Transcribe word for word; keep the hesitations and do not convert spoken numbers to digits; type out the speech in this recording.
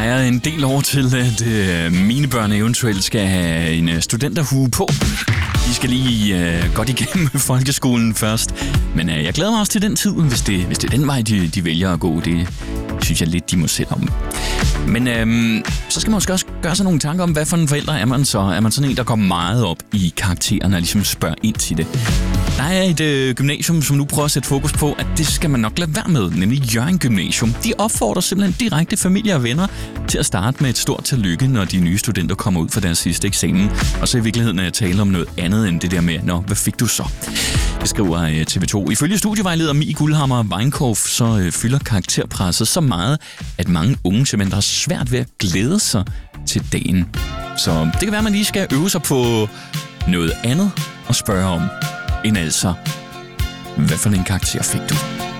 er en del år til, at øh, mine børn eventuelt skal have en øh, studenterhue på. De skal lige øh, godt igennem folkeskolen først. Men øh, jeg glæder mig også til den tid, hvis det, hvis det er den vej, de, de vælger at gå. Det synes jeg lidt, de må selv om. Men øh, så skal man måske også gøre sig nogle tanker om, hvad for en forældre er man så? Er man sådan en, der går meget op i karaktererne og ligesom spørger ind til det? Der er et øh, gymnasium, som nu prøver at sætte fokus på, at det skal man nok lade være med, nemlig Hjørring Gymnasium. De opfordrer simpelthen direkte familie og venner til at starte med et stort tillykke, når de nye studenter kommer ud for deres sidste eksamen. Og så i virkeligheden at tale om noget andet end det der med, nå, hvad fik du så? Det skriver øh, T V to. Ifølge studievejleder Mie Guldhammer Weinkauf, så øh, fylder karakterpresset så meget, at mange unge simpelthen har svært ved at glæde sig til dagen. Så det kan være, at man lige skal øve sig på noget andet at spørge om, end altså, hvad for en karakter fik du?